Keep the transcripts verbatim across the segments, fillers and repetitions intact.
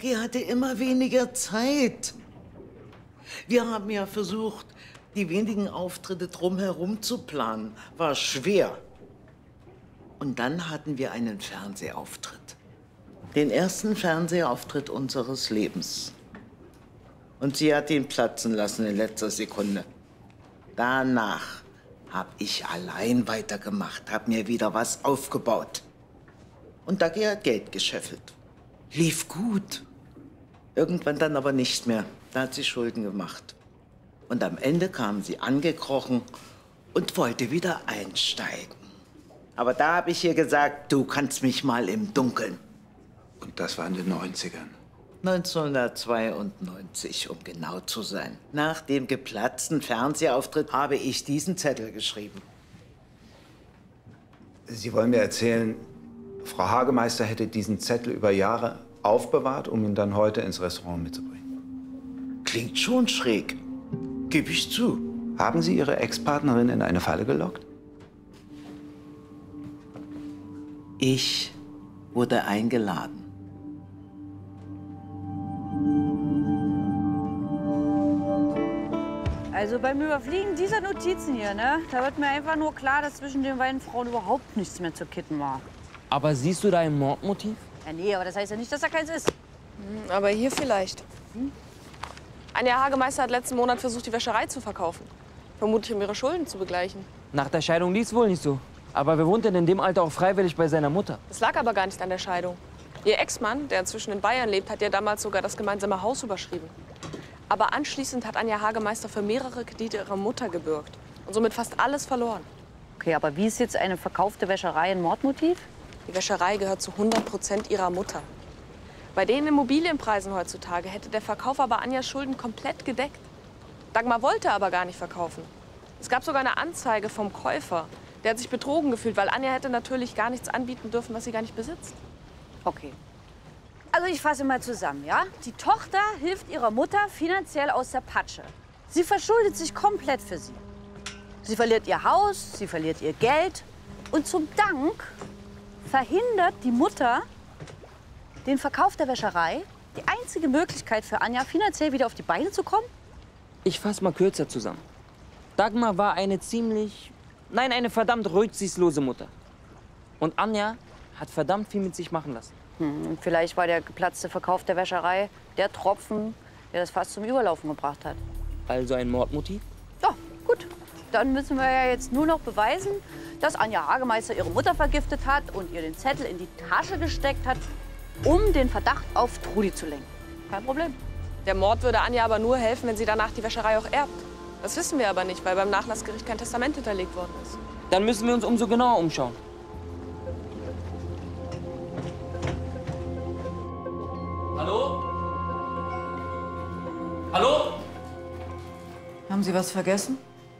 Dagi hatte immer weniger Zeit. Wir haben ja versucht, die wenigen Auftritte drumherum zu planen. War schwer. Und dann hatten wir einen Fernsehauftritt. Den ersten Fernsehauftritt unseres Lebens. Und sie hat ihn platzen lassen in letzter Sekunde. Danach habe ich allein weitergemacht, habe mir wieder was aufgebaut. Und Dagi hat Geld gescheffelt. Lief gut. Irgendwann dann aber nicht mehr. Da hat sie Schulden gemacht. Und am Ende kam sie angekrochen und wollte wieder einsteigen. Aber da habe ich ihr gesagt, du kannst mich mal im Dunkeln. Und das war in den neunzigern? neunzehnhundertzweiundneunzig, um genau zu sein. Nach dem geplatzten Fernsehauftritt habe ich diesen Zettel geschrieben. Sie wollen mir erzählen, Frau Hagemeister hätte diesen Zettel über Jahre aufbewahrt, um ihn dann heute ins Restaurant mitzubringen? Klingt schon schräg. Gebe ich zu. Haben Sie Ihre Ex-Partnerin in eine Falle gelockt? Ich wurde eingeladen. Also beim Überfliegen dieser Notizen hier, ne, da wird mir einfach nur klar, dass zwischen den beiden Frauen überhaupt nichts mehr zu kitten war. Aber siehst du da ein Mordmotiv? Ja, nee, aber das heißt ja nicht, dass da keins ist. Hm, aber hier vielleicht. Hm? Anja Hagemeister hat letzten Monat versucht, die Wäscherei zu verkaufen. Vermutlich, um ihre Schulden zu begleichen. Nach der Scheidung lief es wohl nicht so. Aber wer wohnt denn in dem Alter auch freiwillig bei seiner Mutter? Das lag aber gar nicht an der Scheidung. Ihr Ex-Mann, der inzwischen in Bayern lebt, hat ihr damals sogar das gemeinsame Haus überschrieben. Aber anschließend hat Anja Hagemeister für mehrere Kredite ihrer Mutter gebürgt. Und somit fast alles verloren. Okay, aber wie ist jetzt eine verkaufte Wäscherei ein Mordmotiv? Die Wäscherei gehört zu hundert Prozent ihrer Mutter. Bei den Immobilienpreisen heutzutage hätte der Verkauf aber Anjas Schulden komplett gedeckt. Dagmar wollte aber gar nicht verkaufen. Es gab sogar eine Anzeige vom Käufer. Der hat sich betrogen gefühlt, weil Anja hätte natürlich gar nichts anbieten dürfen, was sie gar nicht besitzt. Okay. Also ich fasse mal zusammen, ja? Die Tochter hilft ihrer Mutter finanziell aus der Patsche. Sie verschuldet sich komplett für sie. Sie verliert ihr Haus, sie verliert ihr Geld. Und zum Dank verhindert die Mutter den Verkauf der Wäscherei. Die einzige Möglichkeit für Anja, finanziell wieder auf die Beine zu kommen? Ich fasse mal kürzer zusammen. Dagmar war eine ziemlich, nein, eine verdammt rücksichtslose Mutter. Und Anja hat verdammt viel mit sich machen lassen. Hm, vielleicht war der geplatzte Verkauf der Wäscherei der Tropfen, der das fast zum Überlaufen gebracht hat. Also ein Mordmotiv? Ja, gut. Dann müssen wir ja jetzt nur noch beweisen, dass Anja Hagemeister ihre Mutter vergiftet hat und ihr den Zettel in die Tasche gesteckt hat, um den Verdacht auf Trudi zu lenken. Kein Problem. Der Mord würde Anja aber nur helfen, wenn sie danach die Wäscherei auch erbt. Das wissen wir aber nicht, weil beim Nachlassgericht kein Testament hinterlegt worden ist. Dann müssen wir uns umso genauer umschauen. Hallo? Hallo? Haben Sie was vergessen?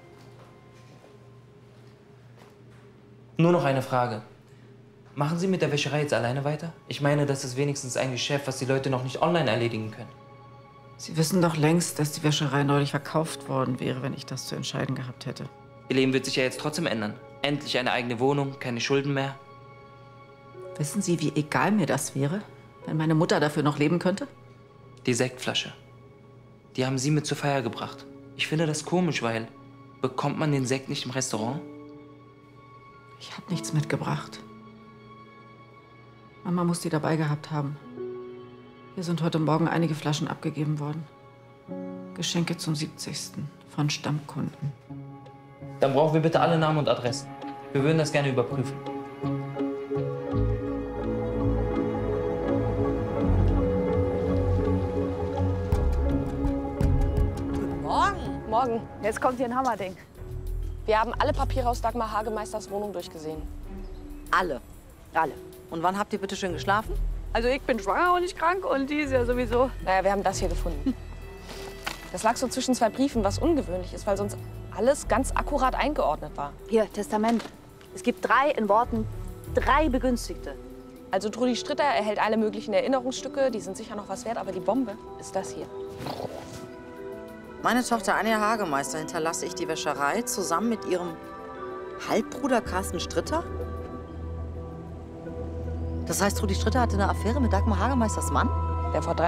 Nur noch eine Frage. Machen Sie mit der Wäscherei jetzt alleine weiter? Ich meine, das ist wenigstens ein Geschäft, was die Leute noch nicht online erledigen können. Sie wissen doch längst, dass die Wäscherei neulich verkauft worden wäre, wenn ich das zu entscheiden gehabt hätte. Ihr Leben wird sich ja jetzt trotzdem ändern. Endlich eine eigene Wohnung, keine Schulden mehr. Wissen Sie, wie egal mir das wäre, wenn meine Mutter dafür noch leben könnte? Die Sektflasche. Die haben Sie mit zur Feier gebracht. Ich finde das komisch, weil bekommt man den Sekt nicht im Restaurant? Ich habe nichts mitgebracht. Mama muss die dabei gehabt haben. Hier sind heute Morgen einige Flaschen abgegeben worden. Geschenke zum siebzigsten von Stammkunden. Dann brauchen wir bitte alle Namen und Adressen. Wir würden das gerne überprüfen. Guten Morgen. Morgen. Jetzt kommt hier ein Hammerding. Wir haben alle Papiere aus Dagmar Hagemeisters Wohnung durchgesehen. Alle? Alle. Und wann habt ihr bitte schön geschlafen? Also ich bin schwanger und nicht krank und die ist ja sowieso. Naja, wir haben das hier gefunden. Das lag so zwischen zwei Briefen, was ungewöhnlich ist, weil sonst alles ganz akkurat eingeordnet war. Hier, Testament. Es gibt drei in Worten, drei Begünstigte. Also Trudi Stritter erhält alle möglichen Erinnerungsstücke, die sind sicher noch was wert, aber die Bombe ist das hier. Meine Tochter Anja Hagemeister hinterlasse ich die Wäscherei zusammen mit ihrem Halbbruder Carsten Stritter? Das heißt, Trudi Stritter hatte eine Affäre mit Dagmar Hagemeisters Mann? Der vor drei